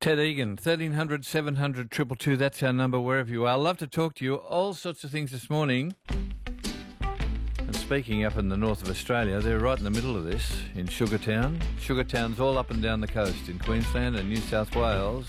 Ted Egan, 1300 700 222. That's our number wherever you are. Love to talk to you. All sorts of things this morning. And speaking up in the north of Australia, they're right in the middle of this in Sugartown. Sugartown's all up and down the coast in Queensland and New South Wales.